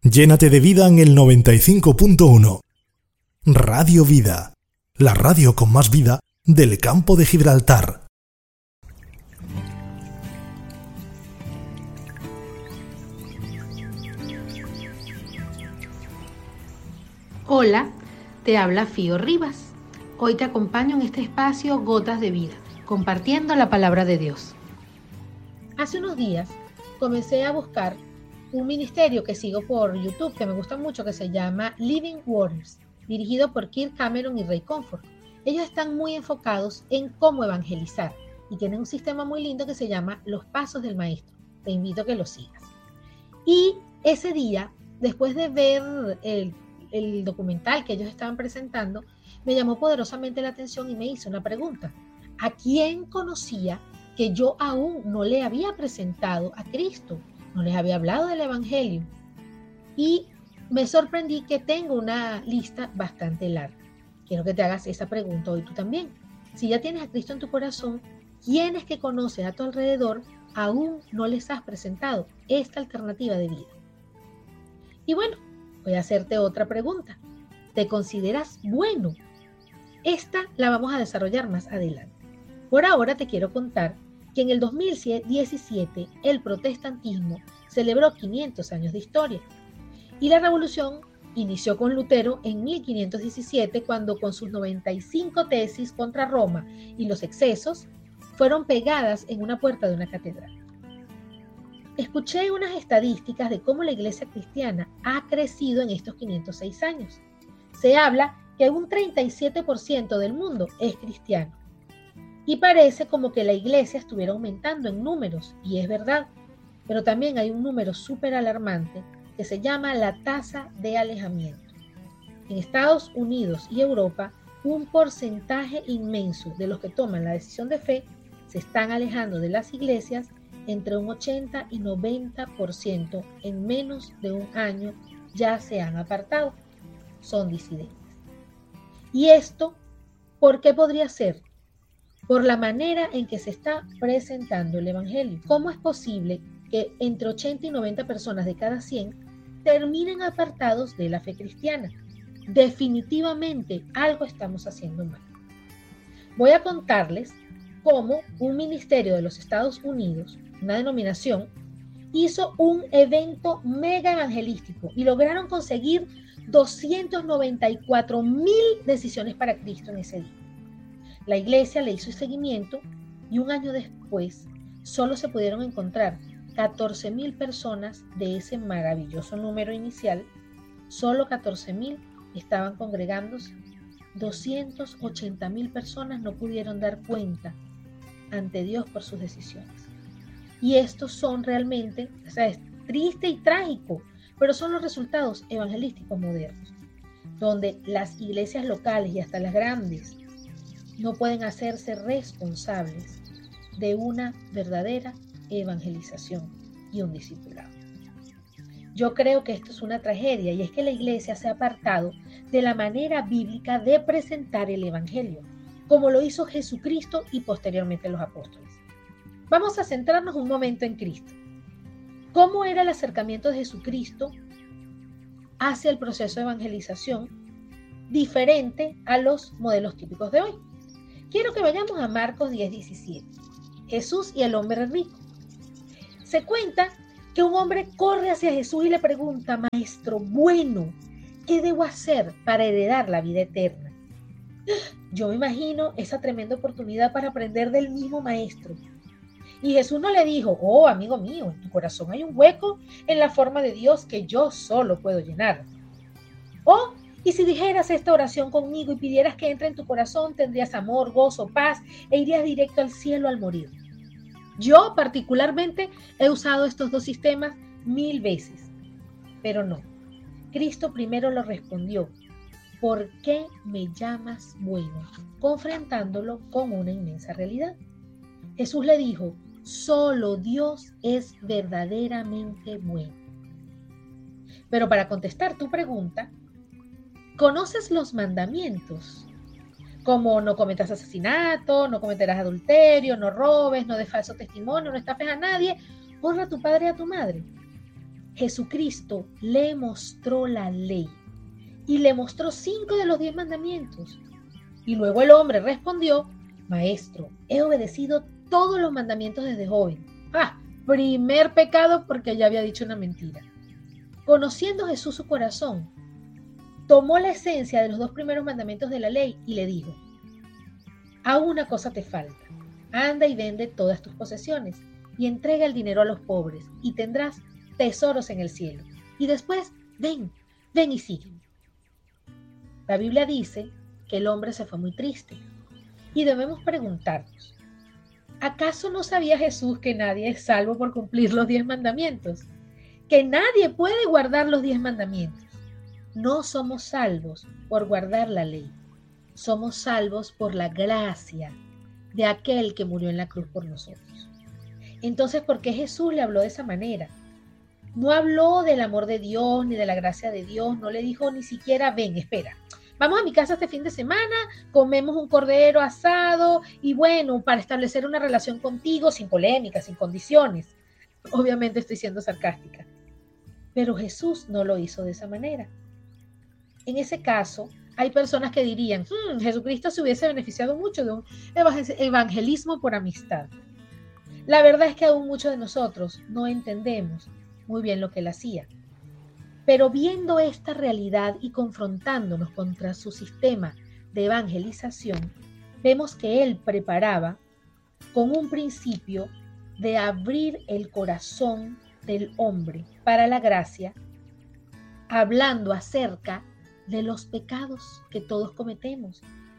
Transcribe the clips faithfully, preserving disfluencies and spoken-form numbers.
Llénate de vida en el noventa y cinco punto uno. Radio Vida, la radio con más vida del campo de Gibraltar. Hola, te habla Fío Rivas. Hoy te acompaño en este espacio Gotas de Vida, compartiendo la palabra de Dios. Hace unos días comencé a buscar un ministerio que sigo por YouTube, que me gusta mucho, que se llama Living Waters, dirigido por Kirk Cameron y Ray Comfort. Ellos están muy enfocados en cómo evangelizar y tienen un sistema muy lindo que se llama Los Pasos del Maestro. Te invito a que lo sigas. Y ese día, después de ver el, el documental que ellos estaban presentando, me llamó poderosamente la atención y me hizo una pregunta. ¿A quién conocía que yo aún no le había presentado a Cristo? No les había hablado del Evangelio. Y me sorprendí que tengo una lista bastante larga. Quiero que te hagas esa pregunta hoy tú también. Si ya tienes a Cristo en tu corazón, ¿quiénes que conoces a tu alrededor aún no les has presentado esta alternativa de vida? Y bueno, voy a hacerte otra pregunta. ¿Te consideras bueno? Esta la vamos a desarrollar más adelante. Por ahora te quiero contar que en el dos mil diecisiete el protestantismo celebró quinientos años de historia y la revolución inició con Lutero en mil quinientos diecisiete, cuando con sus noventa y cinco tesis contra Roma y los excesos fueron pegadas en una puerta de una catedral. Escuché unas estadísticas de cómo la iglesia cristiana ha crecido en estos quinientos seis años. Se habla que un treinta y siete por ciento del mundo es cristiano. Y parece como que la iglesia estuviera aumentando en números, y es verdad, pero también hay un número súper alarmante que se llama la tasa de alejamiento. En Estados Unidos y Europa, un porcentaje inmenso de los que toman la decisión de fe se están alejando de las iglesias, entre un ochenta y noventa por ciento en menos de un año ya se han apartado, son disidentes. ¿Y esto por qué podría ser? Por la manera en que se está presentando el Evangelio. ¿Cómo es posible que entre ochenta y noventa personas de cada cien terminen apartados de la fe cristiana? Definitivamente algo estamos haciendo mal. Voy a contarles cómo un ministerio de los Estados Unidos, una denominación, hizo un evento mega evangelístico y lograron conseguir doscientas noventa y cuatro mil decisiones para Cristo en ese día. La iglesia le hizo seguimiento y un año después solo se pudieron encontrar catorce mil personas de ese maravilloso número inicial. Solo catorce mil estaban congregándose. doscientas ochenta mil personas no pudieron dar cuenta ante Dios por sus decisiones. Y estos son realmente, o sea, es triste y trágico, pero son los resultados evangelísticos modernos, donde las iglesias locales y hasta las grandes no pueden hacerse responsables de una verdadera evangelización y un discipulado. Yo creo que esto es una tragedia, y es que la iglesia se ha apartado de la manera bíblica de presentar el evangelio, como lo hizo Jesucristo y posteriormente los apóstoles. Vamos a centrarnos un momento en Cristo. ¿Cómo era el acercamiento de Jesucristo hacia el proceso de evangelización diferente a los modelos típicos de hoy? Quiero que vayamos a Marcos diez diecisiete. Jesús y el hombre rico. Se cuenta que un hombre corre hacia Jesús y le pregunta: Maestro bueno, ¿qué debo hacer para heredar la vida eterna? Yo me imagino esa tremenda oportunidad para aprender del mismo maestro. Y Jesús no le dijo: oh, amigo mío, en tu corazón hay un hueco en la forma de Dios que yo solo puedo llenar. Oh, y si dijeras esta oración conmigo y pidieras que entre en tu corazón, tendrías amor, gozo, paz e irías directo al cielo al morir. Yo particularmente he usado estos dos sistemas mil veces, pero no. Cristo primero lo respondió: ¿por qué me llamas bueno? Confrontándolo con una inmensa realidad. Jesús le dijo: solo Dios es verdaderamente bueno. Pero para contestar tu pregunta, ¿conoces los mandamientos? Como no cometas asesinato, no cometerás adulterio, no robes, no des falso testimonio, no estafes a nadie, honra a tu padre y a tu madre. Jesucristo le mostró la ley y le mostró cinco de los diez mandamientos. Y luego el hombre respondió: Maestro, he obedecido todos los mandamientos desde joven. Ah, primer pecado porque ya había dicho una mentira. Conociendo Jesús su corazón, tomó la esencia de los dos primeros mandamientos de la ley y le dijo: aún una cosa te falta. Anda y vende todas tus posesiones y entrega el dinero a los pobres y tendrás tesoros en el cielo. Y después, ven, ven y sígueme. La Biblia dice que el hombre se fue muy triste y debemos preguntarnos: ¿acaso no sabía Jesús que nadie es salvo por cumplir los diez mandamientos? Que nadie puede guardar los diez mandamientos. No somos salvos por guardar la ley. Somos salvos por la gracia de aquel que murió en la cruz por nosotros. Entonces, ¿por qué Jesús le habló de esa manera? No habló del amor de Dios ni de la gracia de Dios. No le dijo ni siquiera: ven, espera, vamos a mi casa este fin de semana, comemos un cordero asado y bueno, para establecer una relación contigo sin polémica, sin condiciones. Obviamente estoy siendo sarcástica. Pero Jesús no lo hizo de esa manera. En ese caso, hay personas que dirían: hmm, Jesucristo se hubiese beneficiado mucho de un evangelismo por amistad. La verdad es que aún muchos de nosotros no entendemos muy bien lo que él hacía. Pero viendo esta realidad y confrontándonos contra su sistema de evangelización, vemos que él preparaba con un principio de abrir el corazón del hombre para la gracia, hablando acerca de los pecados que todos cometemos,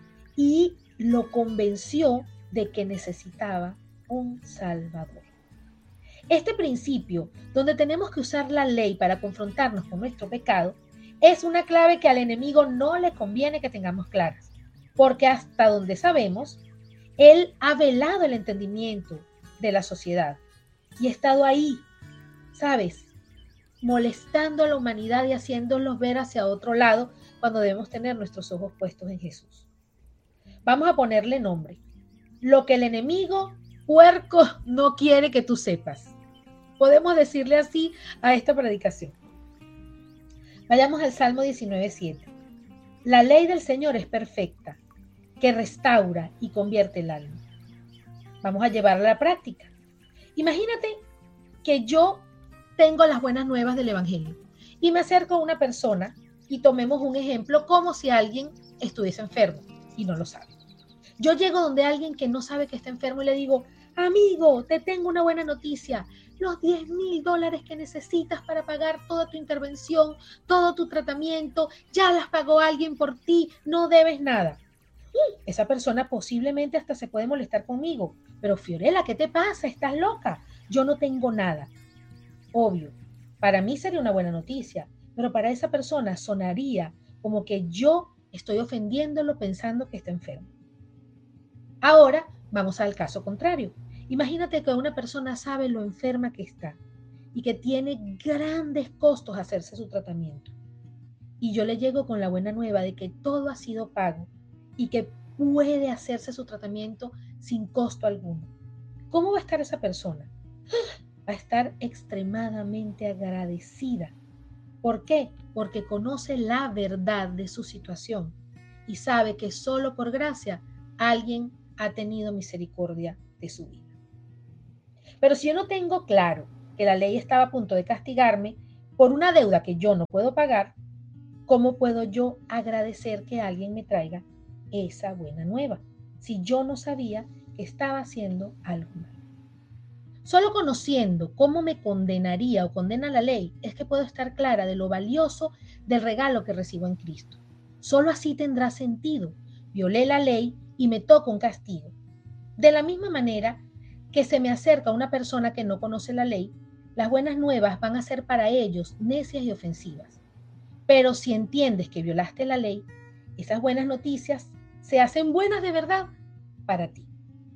y lo convenció de que necesitaba un Salvador. Este principio, donde tenemos que usar la ley para confrontarnos con nuestro pecado, es una clave que al enemigo no le conviene que tengamos claras, porque hasta donde sabemos, él ha velado el entendimiento de la sociedad y ha estado ahí, ¿sabes?, molestando a la humanidad y haciéndolos ver hacia otro lado cuando debemos tener nuestros ojos puestos en Jesús. Vamos a ponerle nombre: lo que el enemigo puerco no quiere que tú sepas. Podemos decirle así a esta predicación. Vayamos al Salmo diecinueve siete. La ley del Señor es perfecta, que restaura y convierte el alma. Vamos a llevarla a la práctica. Imagínate que yo tengo las buenas nuevas del Evangelio y me acerco a una persona y tomemos un ejemplo como si alguien estuviese enfermo y no lo sabe. Yo llego donde alguien que no sabe que está enfermo y le digo: amigo, te tengo una buena noticia. Los diez mil dólares que necesitas para pagar toda tu intervención, todo tu tratamiento, ya las pagó alguien por ti, no debes nada. Esa persona posiblemente hasta se puede molestar conmigo. Pero Fiorella, ¿qué te pasa? ¿Estás loca? Yo no tengo nada. Obvio, para mí sería una buena noticia, pero para esa persona sonaría como que yo estoy ofendiéndolo pensando que está enfermo. Ahora vamos al caso contrario. Imagínate que una persona sabe lo enferma que está y que tiene grandes costos hacerse su tratamiento. Y yo le llego con la buena nueva de que todo ha sido pago y que puede hacerse su tratamiento sin costo alguno. ¿Cómo va a estar esa persona? Va a estar extremadamente agradecida. ¿Por qué? Porque conoce la verdad de su situación y sabe que solo por gracia alguien ha tenido misericordia de su vida. Pero si yo no tengo claro que la ley estaba a punto de castigarme por una deuda que yo no puedo pagar, ¿cómo puedo yo agradecer que alguien me traiga esa buena nueva si yo no sabía que estaba haciendo algo mal? Solo conociendo cómo me condenaría o condena la ley es que puedo estar clara de lo valioso del regalo que recibo en Cristo. Solo así tendrá sentido. Violé la ley y me toca un castigo. De la misma manera que se me acerca una persona que no conoce la ley, las buenas nuevas van a ser para ellos necias y ofensivas. Pero si entiendes que violaste la ley, esas buenas noticias se hacen buenas de verdad para ti.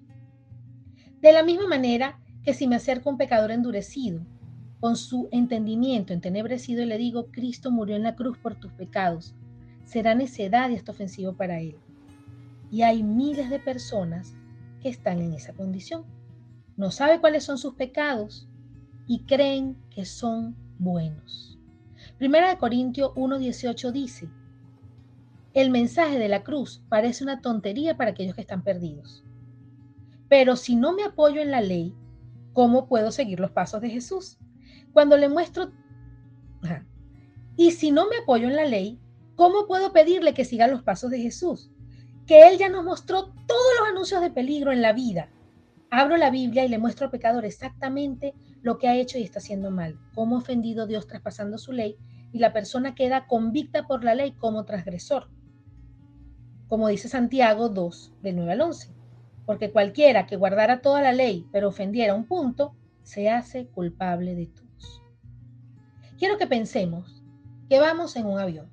De la misma manera que si me acerca un pecador endurecido, con su entendimiento entenebrecido, y le digo: Cristo murió en la cruz por tus pecados, será necedad y esto ofensivo para él. Y hay miles de personas que están en esa condición. No sabe cuáles son sus pecados y creen que son buenos. Primera de Corintios uno dieciocho dice: el mensaje de la cruz parece una tontería para aquellos que están perdidos. Pero si no me apoyo en la ley, ¿cómo puedo seguir los pasos de Jesús? Cuando le muestro... Ajá. Y si no me apoyo en la ley, ¿cómo puedo pedirle que siga los pasos de Jesús? Que Él ya nos mostró todos los anuncios de peligro en la vida. Abro la Biblia y le muestro al pecador exactamente lo que ha hecho y está haciendo mal, cómo ha ofendido a Dios traspasando su ley, y la persona queda convicta por la ley como transgresor. Como dice Santiago dos, del nueve al once. Porque cualquiera que guardara toda la ley, pero ofendiera un punto, se hace culpable de todos. Quiero que pensemos que vamos en un avión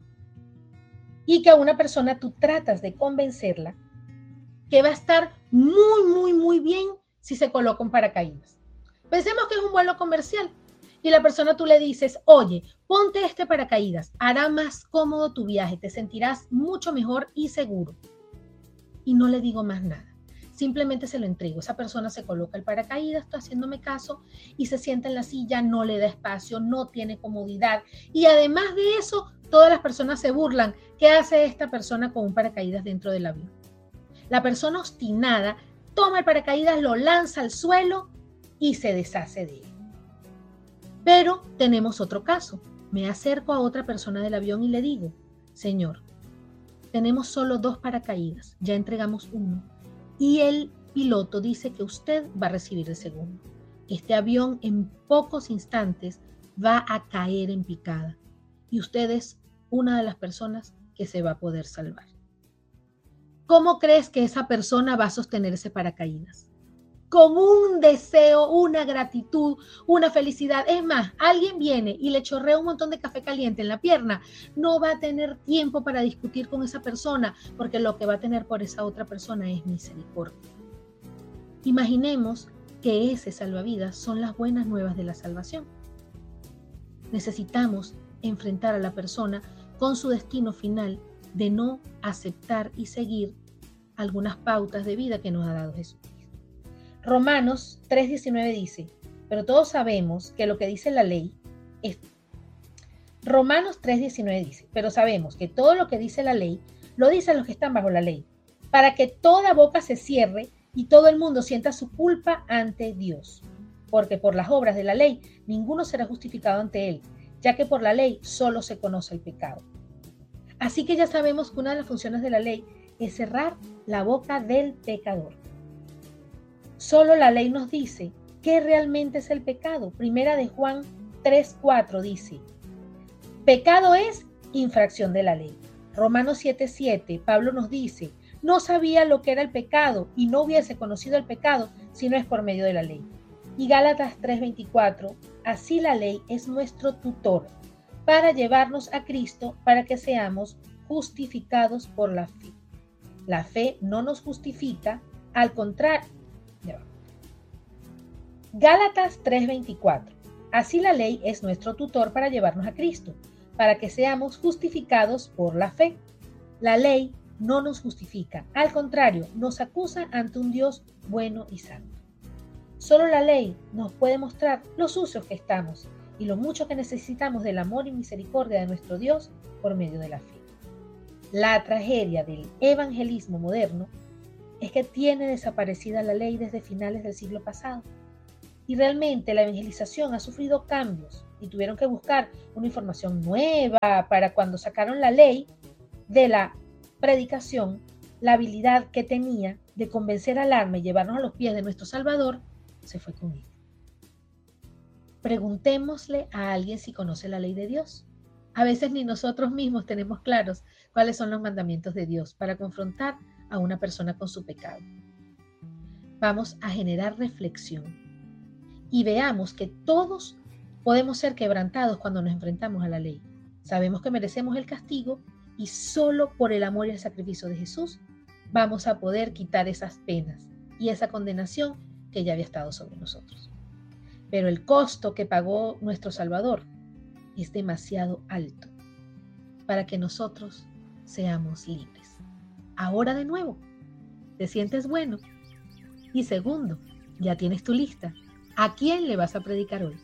y que a una persona tú tratas de convencerla que va a estar muy, muy, muy bien si se coloca un paracaídas. Pensemos que es un vuelo comercial y la persona tú le dices: oye, ponte este paracaídas, hará más cómodo tu viaje, te sentirás mucho mejor y seguro. Y no le digo más nada. Simplemente se lo entrego. Esa persona se coloca el paracaídas, está haciéndome caso, y se sienta en la silla, no le da espacio, no tiene comodidad. Y además de eso, todas las personas se burlan. ¿Qué hace esta persona con un paracaídas dentro del avión? La persona obstinada toma el paracaídas, lo lanza al suelo y se deshace de él. Pero tenemos otro caso. Me acerco a otra persona del avión y le digo: señor, tenemos solo dos paracaídas, ya entregamos uno. Y el piloto dice que usted va a recibir el segundo. Este avión en pocos instantes va a caer en picada y usted es una de las personas que se va a poder salvar. ¿Cómo crees que esa persona va a sostener ese paracaídas? Con un deseo, una gratitud, una felicidad. Es más, alguien viene y le chorrea un montón de café caliente en la pierna, no va a tener tiempo para discutir con esa persona, porque lo que va a tener por esa otra persona es misericordia. Imaginemos que ese salvavidas son las buenas nuevas de la salvación. Necesitamos enfrentar a la persona con su destino final de no aceptar y seguir algunas pautas de vida que nos ha dado Jesús. Romanos tres diecinueve dice: pero todos sabemos que lo que dice la ley es... Romanos tres diecinueve dice: pero sabemos que todo lo que dice la ley, lo dicen los que están bajo la ley, para que toda boca se cierre y todo el mundo sienta su culpa ante Dios. Porque por las obras de la ley, ninguno será justificado ante él, ya que por la ley solo se conoce el pecado. Así que ya sabemos que una de las funciones de la ley es cerrar la boca del pecador. Solo la ley nos dice qué realmente es el pecado. Primera de Juan tres cuatro dice: pecado es infracción de la ley. Romanos siete siete, Pablo nos dice: no sabía lo que era el pecado y no hubiese conocido el pecado si no es por medio de la ley. Y Gálatas tres veinticuatro, así la ley es nuestro tutor para llevarnos a Cristo para que seamos justificados por la fe. La fe no nos justifica, al contrario. Gálatas tres veinticuatro. Así la ley es nuestro tutor para llevarnos a Cristo, para que seamos justificados por la fe. La ley no nos justifica, al contrario, nos acusa ante un Dios bueno y santo. Solo la ley nos puede mostrar lo sucios que estamos y lo mucho que necesitamos del amor y misericordia de nuestro Dios por medio de la fe. La tragedia del evangelismo moderno es que tiene desaparecida la ley desde finales del siglo pasado. Y realmente la evangelización ha sufrido cambios y tuvieron que buscar una información nueva para cuando sacaron la ley de la predicación, la habilidad que tenía de convencer al alma y llevarnos a los pies de nuestro Salvador, se fue con él. Preguntémosle a alguien si conoce la ley de Dios. A veces ni nosotros mismos tenemos claros cuáles son los mandamientos de Dios para confrontar a una persona con su pecado. Vamos a generar reflexión y veamos que todos podemos ser quebrantados cuando nos enfrentamos a la ley. Sabemos que merecemos el castigo y solo por el amor y el sacrificio de Jesús vamos a poder quitar esas penas y esa condenación que ya había estado sobre nosotros. Pero el costo que pagó nuestro Salvador es demasiado alto para que nosotros seamos libres. Ahora de nuevo, ¿te sientes bueno? Y segundo, ya tienes tu lista. ¿A quién le vas a predicar hoy?